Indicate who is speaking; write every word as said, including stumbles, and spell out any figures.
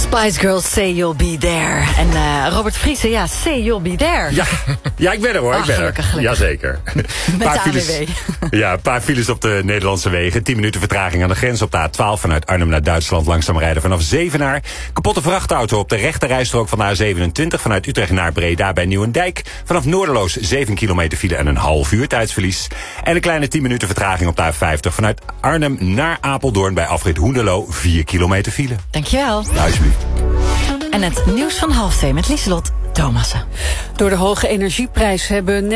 Speaker 1: Spice Girls, say you'll be there. En uh, Robert Vriesen, ja, say you'll be there.
Speaker 2: Ja, ja ik ben er hoor,
Speaker 1: oh,
Speaker 2: ik ben
Speaker 1: gelukkig,
Speaker 2: er.
Speaker 1: gelukkig.
Speaker 2: Jazeker.
Speaker 1: Met
Speaker 2: paar
Speaker 1: de A W W.
Speaker 2: files, ja, een paar files op de Nederlandse wegen. tien minuten vertraging aan de grens op de A twaalf vanuit Arnhem naar Duitsland. Langzaam rijden vanaf Zevenaar. Kapotte vrachtauto op de rechterrijstrook van de A zevenentwintig vanuit Utrecht naar Breda bij Nieuwendijk. Vanaf Noorderloos zeven kilometer file en een half uur tijdsverlies. En een kleine tien minuten vertraging op de A vijftig vanuit Arnhem naar Apeldoorn bij afrit Hoenderloo. vier kilometer file.
Speaker 1: Dankjewel.
Speaker 2: Ja, alsjeblieft.
Speaker 1: En het nieuws van half twee met Lieselot Thomassen.
Speaker 3: Door de hoge energieprijs hebben